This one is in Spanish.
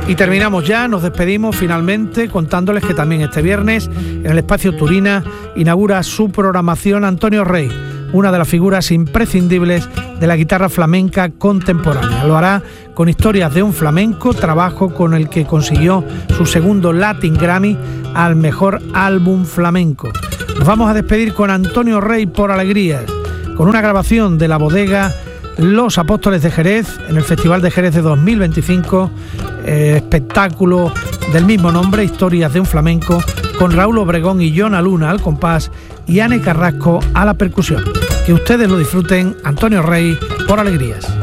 Y terminamos ya, nos despedimos finalmente contándoles que también este viernes en el Espacio Turina inaugura su programación Antonio Rey, una de las figuras imprescindibles de la guitarra flamenca contemporánea. Lo hará con historias de un flamenco, trabajo con el que consiguió su segundo Latin Grammy al mejor álbum flamenco. Nos vamos a despedir con Antonio Rey por Alegrías, con una grabación de la bodega Los Apóstoles de Jerez en el Festival de Jerez de 2025, espectáculo del mismo nombre, historias de un flamenco, con Raúl Obregón y Jona Luna al compás y Ane Carrasco a la percusión. Que ustedes lo disfruten, Antonio Rey por Alegrías.